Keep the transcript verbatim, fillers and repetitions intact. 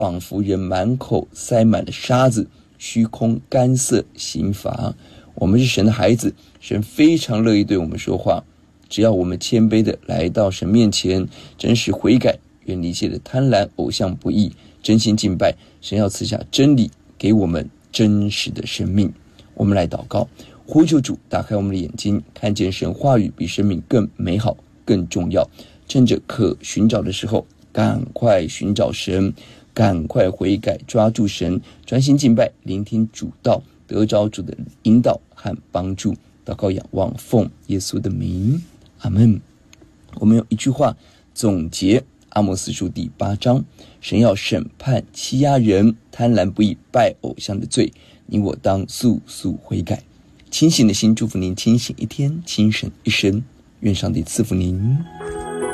仿佛人满口塞满了沙子，虚空干涩刑罚。我们是神的孩子，神非常乐意对我们说话，只要我们谦卑的来到神面前，真实悔改，远离一切的贪婪偶像不义，真心敬拜，神要赐下真理给我们真实的生命。我们来祷告，呼求主打开我们的眼睛，看见神话语比生命更美好更重要。趁着可寻找的时候，赶快寻找神，赶快悔改，抓住神，专心敬拜，聆听主道，得着主的引导和帮助。祷告仰望奉耶稣的名，阿们。我们用一句话总结阿摩司书第八章，神要审判欺压人贪婪不义拜偶像的罪，你我当速速悔改。清醒的心祝福您清醒一天，清醒一生，愿上帝赐福您。